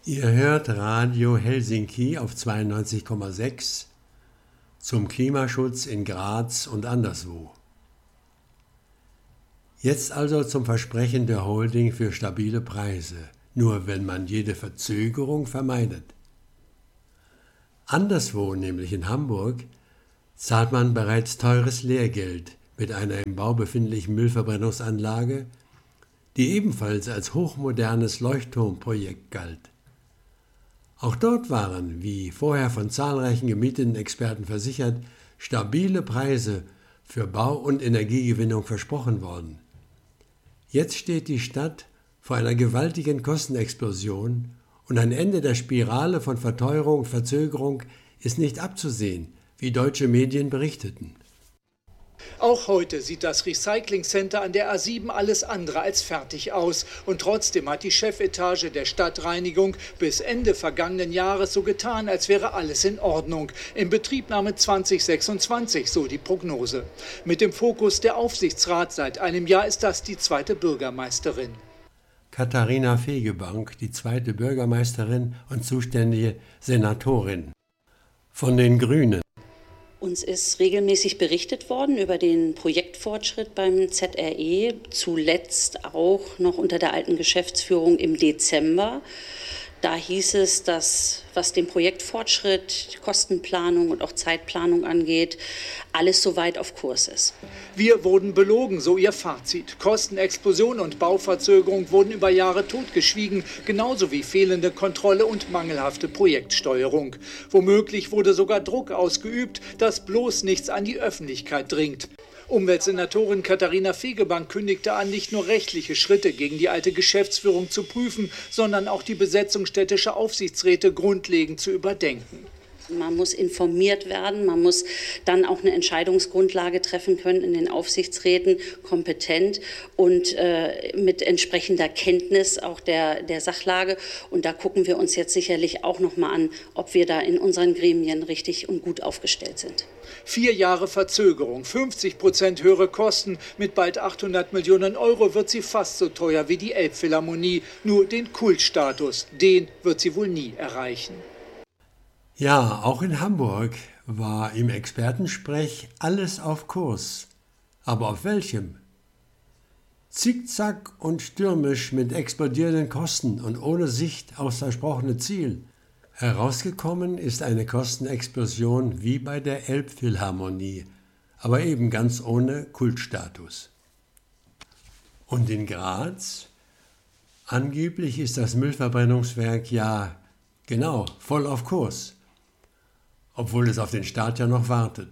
Ihr hört Radio Helsinki auf 92,6 zum Klimaschutz in Graz und anderswo. Jetzt also zum Versprechen der Holding für stabile Preise, nur wenn man jede Verzögerung vermeidet. Anderswo, nämlich in Hamburg, zahlt man bereits teures Lehrgeld mit einer im Bau befindlichen Müllverbrennungsanlage, die ebenfalls als hochmodernes Leuchtturmprojekt galt. Auch dort waren, wie vorher von zahlreichen gemieteten Experten versichert, stabile Preise für Bau- und Energiegewinnung versprochen worden. Jetzt steht die Stadt vor einer gewaltigen Kostenexplosion und ein Ende der Spirale von Verteuerung und Verzögerung ist nicht abzusehen, wie deutsche Medien berichteten. Auch heute sieht das Recycling-Center an der A7 alles andere als fertig aus. Und trotzdem hat die Chefetage der Stadtreinigung bis Ende vergangenen Jahres so getan, als wäre alles in Ordnung. Inbetriebnahme 2026, so die Prognose. Mit dem Fokus der Aufsichtsrat. Seit einem Jahr ist das die zweite Bürgermeisterin. Katharina Fegebank, die zweite Bürgermeisterin und zuständige Senatorin von den Grünen. Uns ist regelmäßig berichtet worden über den Projektfortschritt beim ZRE, zuletzt auch noch unter der alten Geschäftsführung im Dezember. Da hieß es, dass, was den Projektfortschritt, Kostenplanung und auch Zeitplanung angeht, alles soweit auf Kurs ist. Wir wurden belogen, so ihr Fazit. Kostenexplosion und Bauverzögerung wurden über Jahre totgeschwiegen, genauso wie fehlende Kontrolle und mangelhafte Projektsteuerung. Womöglich wurde sogar Druck ausgeübt, dass bloß nichts an die Öffentlichkeit dringt. Umweltsenatorin Katharina Fegebank kündigte an, nicht nur rechtliche Schritte gegen die alte Geschäftsführung zu prüfen, sondern auch die Besetzung städtischer Aufsichtsräte grundlegend zu überdenken. Man muss informiert werden, man muss dann auch eine Entscheidungsgrundlage treffen können in den Aufsichtsräten, kompetent und mit entsprechender Kenntnis auch der Sachlage. Und da gucken wir uns jetzt sicherlich auch noch mal an, ob wir da in unseren Gremien richtig und gut aufgestellt sind. 4 Jahre Verzögerung, 50% höhere Kosten. Mit bald 800 Millionen Euro wird sie fast so teuer wie die Elbphilharmonie. Nur den Kultstatus, den wird sie wohl nie erreichen. Ja, auch in Hamburg war im Expertensprech alles auf Kurs. Aber auf welchem? Zickzack und stürmisch mit explodierenden Kosten und ohne Sicht aufs versprochene Ziel. Herausgekommen ist eine Kostenexplosion wie bei der Elbphilharmonie, aber eben ganz ohne Kultstatus. Und in Graz? Angeblich ist das Müllverbrennungswerk ja genau voll auf Kurs, obwohl es auf den Start ja noch wartet.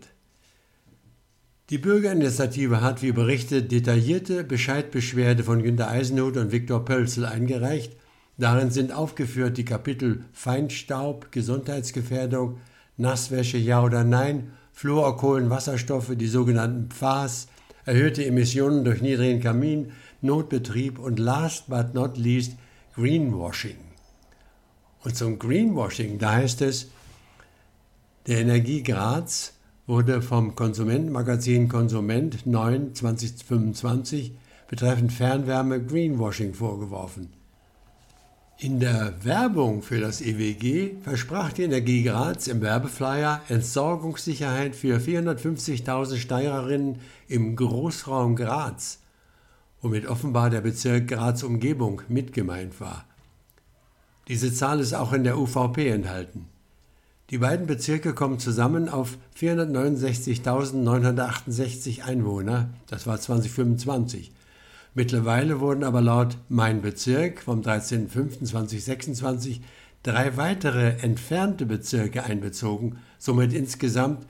Die Bürgerinitiative hat, wie berichtet, detaillierte Bescheidbeschwerde von Günter Eisenhut und Viktor Pölzl eingereicht. Darin sind aufgeführt die Kapitel Feinstaub, Gesundheitsgefährdung, Nasswäsche, ja oder nein, Fluorkohlenwasserstoffe, die sogenannten PFAS, erhöhte Emissionen durch niedrigen Kamin, Notbetrieb und last but not least Greenwashing. Und zum Greenwashing, da heißt es, der Energie Graz wurde vom Konsumentenmagazin Konsument 9/2025 betreffend Fernwärme Greenwashing vorgeworfen. In der Werbung für das EWG versprach die Energie Graz im Werbeflyer Entsorgungssicherheit für 450.000 Steirerinnen im Großraum Graz, womit offenbar der Bezirk Graz-Umgebung mit gemeint war. Diese Zahl ist auch in der UVP enthalten. Die beiden Bezirke kommen zusammen auf 469.968 Einwohner, das war 2025. Mittlerweile wurden aber laut Mein Bezirk vom 13.05.2026 3 weitere entfernte Bezirke einbezogen, somit insgesamt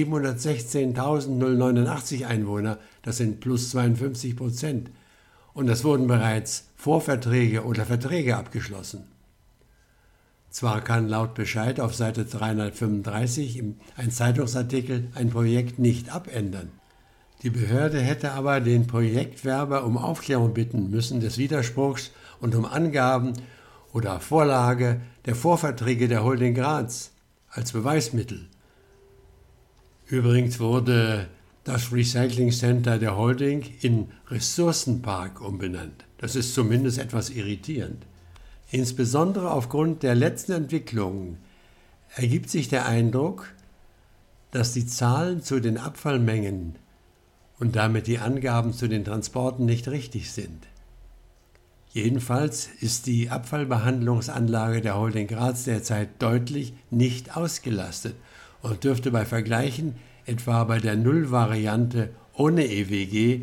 716.089 Einwohner, das sind plus 52%. Und es wurden bereits Vorverträge oder Verträge abgeschlossen. Zwar kann laut Bescheid auf Seite 335 ein Zeitungsartikel ein Projekt nicht abändern. Die Behörde hätte aber den Projektwerber um Aufklärung bitten müssen des Widerspruchs und um Angaben oder Vorlage der Vorverträge der Holding Graz als Beweismittel. Übrigens wurde das Recycling Center der Holding in Ressourcenpark umbenannt. Das ist zumindest etwas irritierend. Insbesondere aufgrund der letzten Entwicklungen ergibt sich der Eindruck, dass die Zahlen zu den Abfallmengen und damit die Angaben zu den Transporten nicht richtig sind. Jedenfalls ist die Abfallbehandlungsanlage der Holding Graz derzeit deutlich nicht ausgelastet und dürfte bei Vergleichen etwa bei der Null-Variante ohne EWG